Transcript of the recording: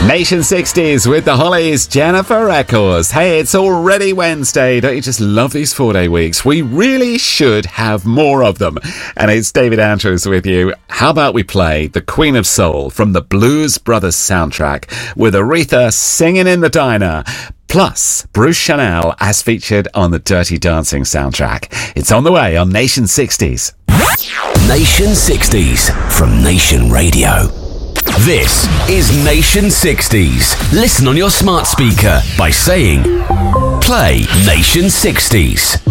Nation 60s with the Hollies, Jennifer Eccles. Hey, it's already Wednesday. Don't you just love these 4-day weeks? We really should have more of them. And it's David Andrews with you. How about we play The Queen of Soul from the Blues Brothers soundtrack with Aretha singing in the diner, plus Bruce Chanel as featured on the Dirty Dancing soundtrack. It's on the way on Nation 60s. Nation 60s from Nation Radio. This is Nation 60s. Listen on your smart speaker by saying, play Nation 60s.